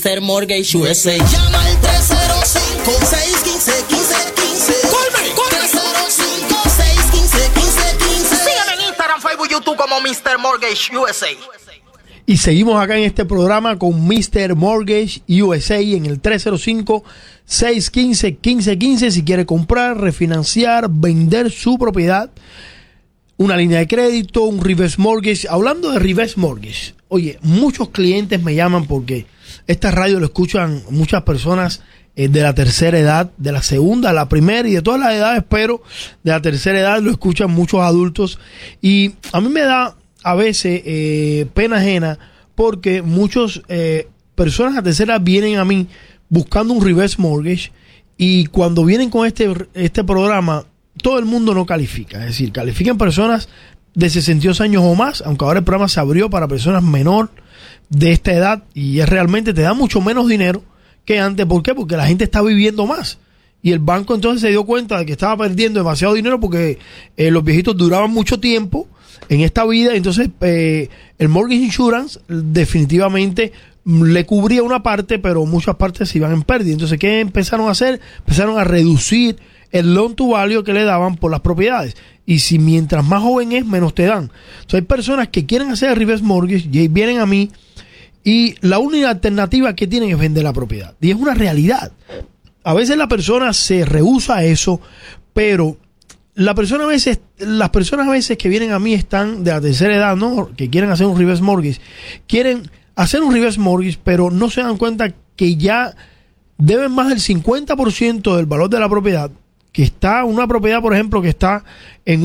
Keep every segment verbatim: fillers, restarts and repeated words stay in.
Mister Mortgage U S A. Llama al tres cero cinco, seis uno cinco, uno cinco uno cinco. Colme, colme. tres cero cinco, seis uno cinco, uno cinco uno cinco. Sígueme en Instagram, Facebook, YouTube como Mister Mortgage U S A. Y seguimos acá en este programa con Mister Mortgage U S A en el tres cero cinco, seis uno cinco, uno cinco uno cinco. Si quiere comprar, refinanciar, vender su propiedad, una línea de crédito, un reverse mortgage. Hablando de reverse mortgage, oye, muchos clientes me llaman porque esta radio lo escuchan muchas personas eh, de la tercera edad, de la segunda, la primera y de todas las edades, pero de la tercera edad lo escuchan muchos adultos. Y a mí me da a veces eh, pena ajena porque muchas eh, personas de tercera edad vienen a mí buscando un reverse mortgage, y cuando vienen con este, este programa, todo el mundo no califica. Es decir, califican personas de sesenta y dos años o más, aunque ahora el programa se abrió para personas menor de esta edad, y es realmente te da mucho menos dinero que antes. ¿Por qué? Porque la gente está viviendo más, y el banco entonces se dio cuenta de que estaba perdiendo demasiado dinero porque eh, los viejitos duraban mucho tiempo en esta vida. Entonces eh, el mortgage insurance definitivamente le cubría una parte, pero muchas partes se iban en pérdida. Entonces, ¿qué empezaron a hacer? Empezaron a reducir el loan to value que le daban por las propiedades. Y si mientras más joven es, menos te dan. Entonces hay personas que quieren hacer el reverse mortgage y vienen a mí, y la única alternativa que tienen es vender la propiedad. Y es una realidad. A veces la persona se rehúsa a eso, pero la persona a veces, las personas a veces que vienen a mí están de la tercera edad, ¿no? Que quieren hacer un reverse mortgage. Quieren hacer un reverse mortgage, pero no se dan cuenta que ya deben más del cincuenta por ciento del valor de la propiedad, que está una propiedad, por ejemplo, que está en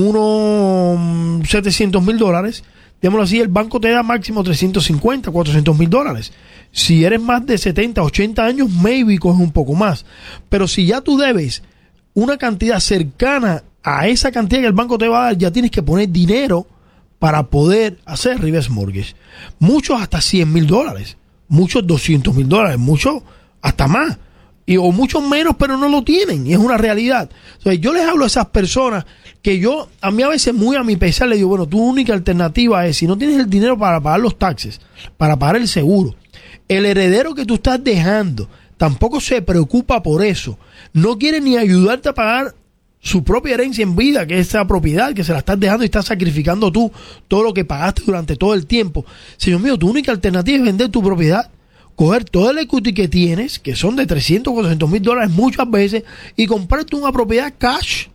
unos setecientos mil dólares. Digámoslo así, el banco te da máximo trescientos cincuenta, cuatrocientos mil dólares. Si eres más de setenta, ochenta años, maybe coges un poco más. Pero si ya tú debes una cantidad cercana a esa cantidad que el banco te va a dar, ya tienes que poner dinero para poder hacer reverse mortgage. Muchos hasta cien mil dólares, muchos doscientos mil dólares, muchos hasta más. Y, o muchos menos, pero no lo tienen, y es una realidad. Entonces, yo les hablo a esas personas que yo, a mí a veces muy a mi pesar, le digo, bueno, tu única alternativa es, si no tienes el dinero para pagar los taxes, para pagar el seguro, el heredero que tú estás dejando tampoco se preocupa por eso, no quiere ni ayudarte a pagar su propia herencia en vida, que es esa propiedad que se la estás dejando y estás sacrificando tú todo lo que pagaste durante todo el tiempo. Señor mío, tu única alternativa es vender tu propiedad, coger todo el equity que tienes, que son de trescientos, cuatrocientos mil dólares muchas veces, y comprarte una propiedad cash,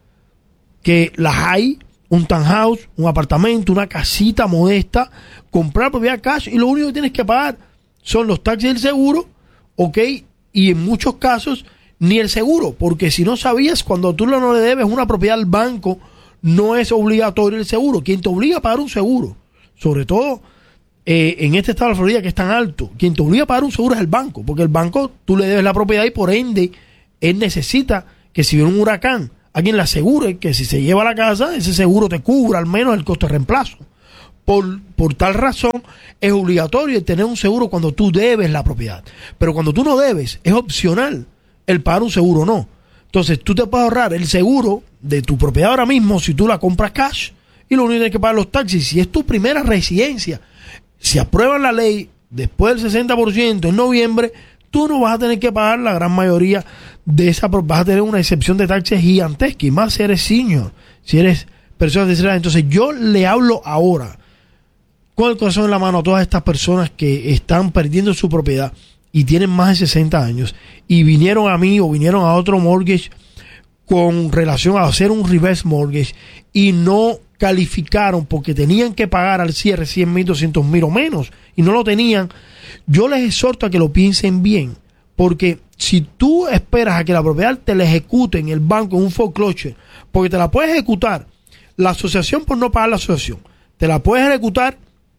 que las hay, un townhouse, un apartamento, una casita modesta, comprar propiedad cash, y lo único que tienes que pagar son los taxes del seguro, ok, y en muchos casos ni el seguro, porque si no sabías, cuando tú no le debes una propiedad al banco, no es obligatorio el seguro. Quien te obliga a pagar un seguro, sobre todo Eh, en este estado de la Florida, que es tan alto, quien te obliga a pagar un seguro es el banco, porque el banco, tú le debes la propiedad y por ende él necesita que si viene un huracán, alguien le asegure que si se lleva la casa, ese seguro te cubra al menos el costo de reemplazo. Por, por tal razón es obligatorio tener un seguro cuando tú debes la propiedad, pero cuando tú no debes es opcional el pagar un seguro o no. Entonces tú te puedes ahorrar el seguro de tu propiedad ahora mismo si tú la compras cash, y lo único que tienes que pagar los taxis. Si es tu primera residencia, si aprueban la ley después del sesenta por ciento en noviembre, tú no vas a tener que pagar la gran mayoría de esa, vas a tener una excepción de taxes gigantesca, y más si eres senior, si eres persona de tercera edad. Entonces yo le hablo ahora con el corazón en la mano a todas estas personas que están perdiendo su propiedad y tienen más de sesenta años y vinieron a mí o vinieron a otro mortgage con relación a hacer un reverse mortgage y no calificaron porque tenían que pagar al cierre cien mil, doscientos mil o menos y no lo tenían. Yo les exhorto a que lo piensen bien, porque si tú esperas a que la propiedad te la ejecute en el banco en un foreclosure, porque te la puedes ejecutar la asociación por no pagar la asociación, te la puedes ejecutar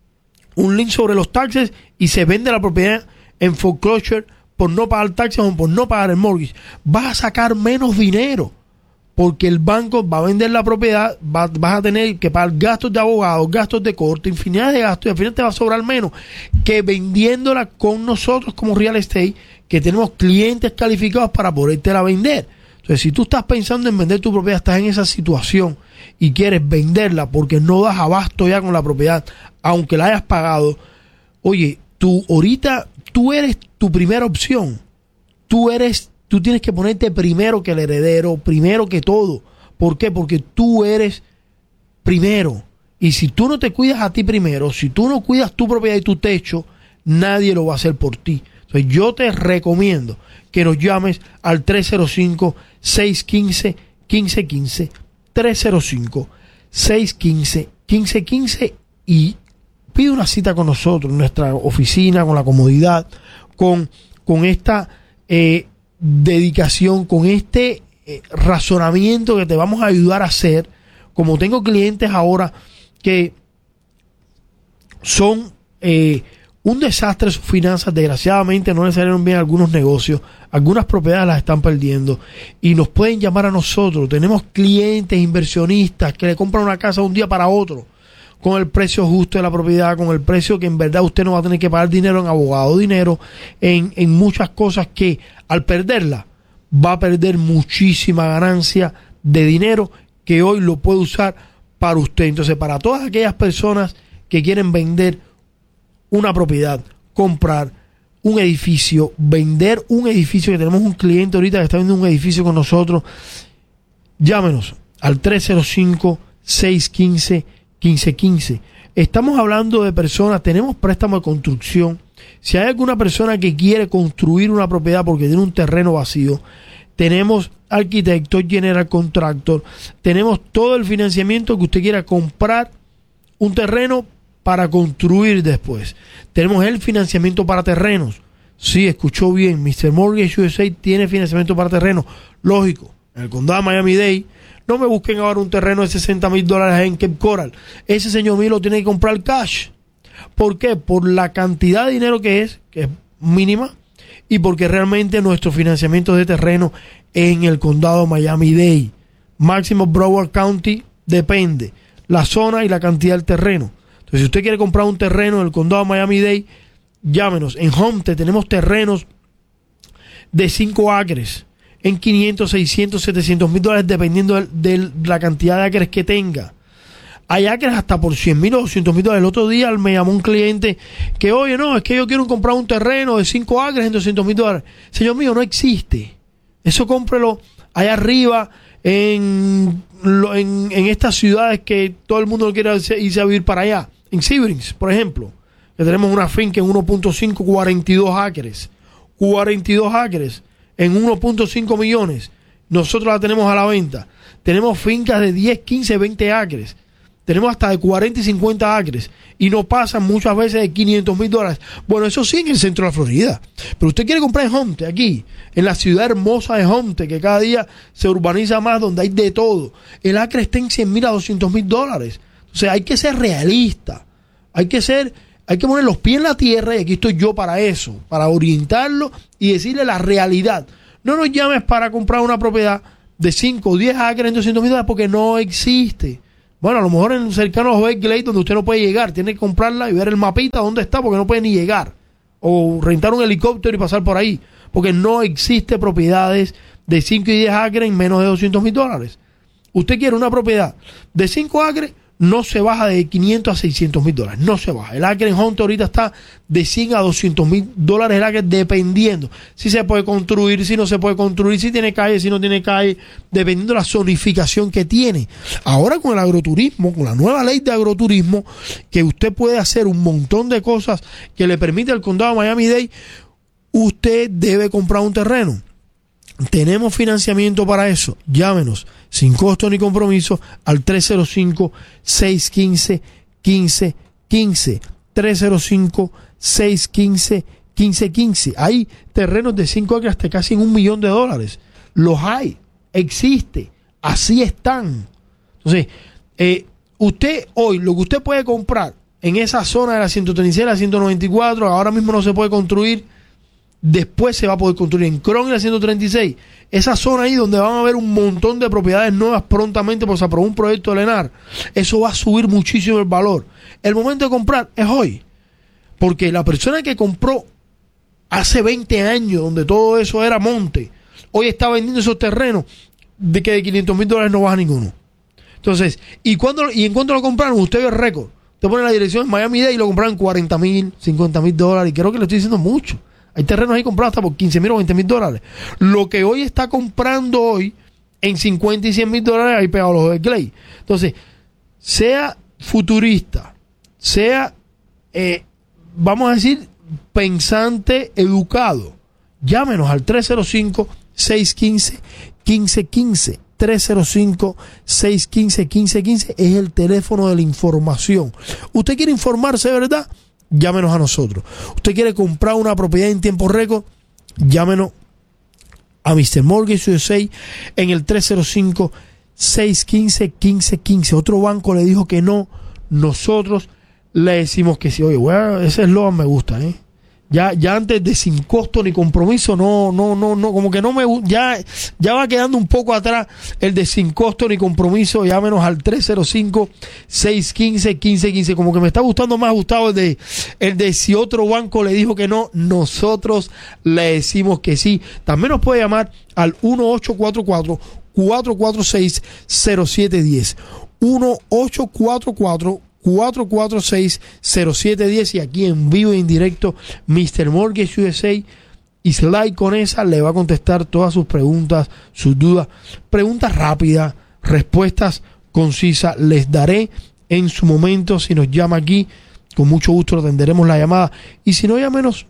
un link sobre los taxes y se vende la propiedad en foreclosure por no pagar taxes o por no pagar el mortgage, vas a sacar menos dinero, porque el banco va a vender la propiedad, va, vas a tener que pagar gastos de abogados, gastos de corte, infinidad de gastos, y al final te va a sobrar menos que vendiéndola con nosotros como real estate, que tenemos clientes calificados para podértela vender. Entonces, si tú estás pensando en vender tu propiedad, estás en esa situación y quieres venderla porque no das abasto ya con la propiedad, aunque la hayas pagado, oye, tú ahorita tú eres tu primera opción. Tú eres, tú tienes que ponerte primero que el heredero, primero que todo. ¿Por qué? Porque tú eres primero. Y si tú no te cuidas a ti primero, si tú no cuidas tu propiedad y tu techo, nadie lo va a hacer por ti. Entonces yo te recomiendo que nos llames al tres cero cinco, seis uno cinco, uno cinco uno cinco, tres cero cinco, seis uno cinco, uno cinco uno cinco y pide una cita con nosotros en nuestra oficina, con la comodidad, con, con esta eh, dedicación, con este eh, razonamiento que te vamos a ayudar a hacer. Como tengo clientes ahora que son eh, un desastre sus finanzas, desgraciadamente no les salieron bien algunos negocios, algunas propiedades las están perdiendo y nos pueden llamar a nosotros. Tenemos clientes inversionistas que le compran una casa de un día para otro con el precio justo de la propiedad, con el precio que en verdad usted no va a tener que pagar dinero en abogado, dinero en, en muchas cosas que al perderla va a perder muchísima ganancia de dinero que hoy lo puede usar para usted. Entonces, para todas aquellas personas que quieren vender una propiedad, comprar un edificio, vender un edificio, que tenemos un cliente ahorita que está vendiendo un edificio con nosotros, llámenos al tres cero cinco, seis uno cinco, uno cinco uno cinco. Estamos hablando de personas, tenemos préstamo de construcción. Si hay alguna persona que quiere construir una propiedad porque tiene un terreno vacío, tenemos arquitecto, general contractor, tenemos todo el financiamiento que usted quiera comprar un terreno para construir después. Tenemos el financiamiento para terrenos. Sí, escuchó bien, mister Mortgage U S A tiene financiamiento para terrenos. Lógico, en el condado de Miami-Dade, no me busquen ahora un terreno de sesenta mil dólares en Cape Coral. Ese señor mío lo tiene que comprar cash. ¿Por qué? Por la cantidad de dinero que es, que es mínima, y porque realmente nuestro financiamiento de terreno en el condado de Miami-Dade, máximo Broward County, depende la zona y la cantidad del terreno. Entonces, si usted quiere comprar un terreno en el condado de Miami-Dade, llámenos. En Homestead tenemos terrenos de cinco acres en quinientos, seiscientos, setecientos mil dólares, dependiendo de, de la cantidad de acres que tenga. Hay acres hasta por cien mil o doscientos mil dólares. El otro día me llamó un cliente que, oye, no, es que yo quiero comprar un terreno de cinco acres en doscientos mil dólares. Señor mío, no existe. Eso cómprelo allá arriba en, en, en estas ciudades que todo el mundo quiere irse a vivir para allá. En Seabrings, por ejemplo, que tenemos una finca en uno punto cinco, cuarenta y dos acres. cuarenta y dos acres en uno punto cinco millones. Nosotros la tenemos a la venta. Tenemos fincas de diez, quince, veinte acres. Tenemos hasta de cuarenta y cincuenta acres y no pasan muchas veces de quinientos mil dólares. Bueno, eso sí en el centro de la Florida. Pero usted quiere comprar en Homestead, aquí, en la ciudad hermosa de Homestead, que cada día se urbaniza más, donde hay de todo. El acre está en cien mil a doscientos mil dólares. O sea, hay que ser realista. Hay que ser, hay que poner los pies en la tierra y aquí estoy yo para eso, para orientarlo y decirle la realidad. No nos llames para comprar una propiedad de cinco o diez acres en doscientos mil dólares porque no existe. Bueno, a lo mejor en cercanos a Glade, donde usted no puede llegar, tiene que comprarla y ver el mapita dónde está porque no puede ni llegar. O rentar un helicóptero y pasar por ahí. Porque no existe propiedades de cinco y diez acres en menos de doscientos mil dólares. Usted quiere una propiedad de cinco acres, no se baja de quinientos a seiscientos mil dólares. No se baja. El acre en Homestead ahorita está de cien a doscientos mil dólares el acre, dependiendo si se puede construir, si no se puede construir, si tiene calle, si no tiene calle, dependiendo de la zonificación que tiene. Ahora con el agroturismo, con la nueva ley de agroturismo, que usted puede hacer un montón de cosas que le permite al condado de Miami-Dade, usted debe comprar un terreno. Tenemos financiamiento para eso. Llámenos sin costo ni compromiso al tres cero cinco, seis uno cinco, uno cinco uno cinco. tres cero cinco, seis uno cinco, uno cinco uno cinco. Hay terrenos de cinco acres hasta casi en un millón de dólares. Los hay. Existe. Así están. Entonces, eh, usted hoy, lo que usted puede comprar en esa zona de la ciento treinta y seis, la ciento noventa y cuatro, ahora mismo no se puede construir. Después se va a poder construir en Cron y la ciento treinta y seis. Esa zona ahí donde van a haber un montón de propiedades nuevas prontamente porque se aprobó un proyecto de Lenar. Eso va a subir muchísimo el valor. El momento de comprar es hoy. Porque la persona que compró hace veinte años, donde todo eso era monte, hoy está vendiendo esos terrenos de que de quinientos mil dólares no baja ninguno. Entonces, ¿y, cuándo, y en cuánto lo compraron? Usted ve el récord. te pone la dirección en Miami-Dade y lo compraron en cuarenta mil, cincuenta mil dólares. Y creo que le estoy diciendo mucho. Hay terrenos ahí comprados hasta por quince mil o veinte mil dólares. Lo que hoy está comprando hoy en cincuenta y cien mil dólares, ahí pegado los de Clay. Entonces, sea futurista, sea, eh, vamos a decir, pensante, educado, llámenos al tres cero cinco, seis uno cinco, uno cinco uno cinco. tres cero cinco, seis uno cinco, uno cinco uno cinco es el teléfono de la información. ¿Usted quiere informarse de verdad? Llámenos a nosotros. ¿Usted quiere comprar una propiedad en tiempo récord? Llámenos a mister Mortgage U S A en el tres cero cinco, seis uno cinco, uno cinco uno cinco. Otro banco le dijo que no, nosotros le decimos que sí. Oye, bueno, ese eslogan me gusta, ¿eh? Ya, ya antes de sin costo ni compromiso, no, no, no, no, como que no me ya, ya va quedando un poco atrás el de sin costo ni compromiso. Llámenos al tres cero cinco, seis uno cinco, uno cinco uno cinco. Como que me está gustando más gustado el de, el de si otro banco le dijo que no, nosotros le decimos que sí. También nos puede llamar al uno ocho cuatro cuatro, cuatro cuatro seis, cero siete uno cero. uno ocho cuatro cuatro, cuatro cuatro seis, cero siete uno cero y aquí en vivo e indirecto mister Mortgage U S A y Sly Conesa le va a contestar todas sus preguntas, sus dudas, preguntas rápidas, respuestas concisas. Les daré en su momento, si nos llama aquí, con mucho gusto le atenderemos la llamada, y si no, llámenos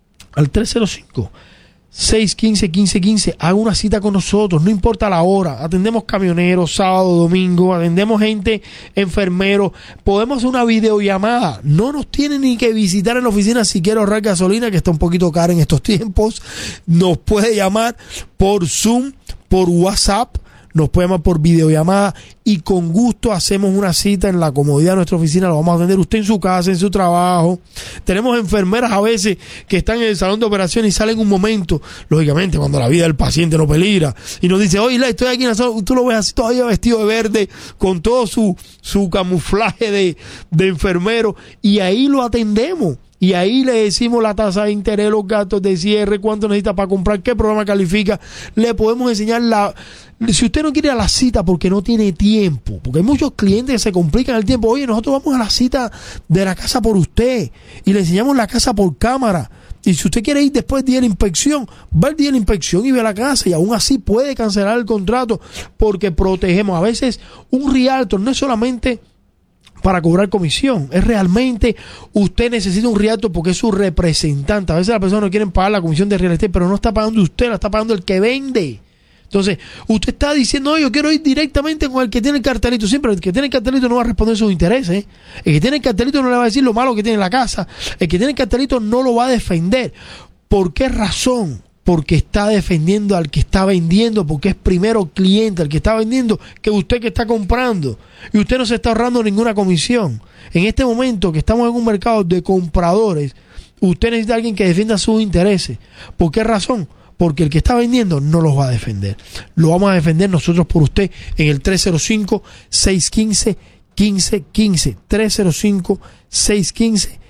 al tres cero cinco, seis uno cinco, uno cinco uno cinco. Haga una cita con nosotros, no importa la hora. Atendemos camioneros, sábado, domingo, atendemos gente, enfermeros. Podemos hacer una videollamada. No nos tiene ni que visitar en la oficina si quiere ahorrar gasolina, que está un poquito cara en estos tiempos. Nos puede llamar por Zoom, por WhatsApp, nos puede llamar por videollamada y con gusto hacemos una cita en la comodidad de nuestra oficina. Lo vamos a atender usted en su casa, en su trabajo. Tenemos enfermeras a veces que están en el salón de operaciones y salen un momento, lógicamente cuando la vida del paciente no peligra, y nos dice, oye, estoy aquí en la sala. Tú lo ves así todavía vestido de verde con todo su, su camuflaje de, de enfermero, y ahí lo atendemos. Y ahí le decimos la tasa de interés, los gastos de cierre, cuánto necesita para comprar, qué programa califica. Le podemos enseñar la... Si usted no quiere ir a la cita porque no tiene tiempo, porque hay muchos clientes que se complican el tiempo. Oye, nosotros vamos a la cita de la casa por usted y le enseñamos la casa por cámara. Y si usted quiere ir después del día de la inspección, va el día de la inspección y ve la casa, y aún así puede cancelar el contrato porque protegemos. A veces un realtor no es solamente para cobrar comisión, es realmente usted necesita un realtor porque es su representante. A veces las personas no quieren pagar la comisión de real estate, pero no está pagando usted, la está pagando el que vende. Entonces, usted está diciendo, no, yo quiero ir directamente con el que tiene el cartelito. Siempre el que tiene el cartelito no va a responder sus intereses. El que tiene el cartelito no le va a decir lo malo que tiene en la casa. El que tiene el cartelito no lo va a defender. ¿Por qué razón? Porque está defendiendo al que está vendiendo, porque es primero cliente, el que está vendiendo, que usted que está comprando. Y usted no se está ahorrando ninguna comisión. En este momento que estamos en un mercado de compradores, usted necesita a alguien que defienda sus intereses. ¿Por qué razón? Porque el que está vendiendo no los va a defender. Lo vamos a defender nosotros por usted en el tres cero cinco, seis uno cinco, uno cinco uno cinco. tres cero cinco, seis uno cinco,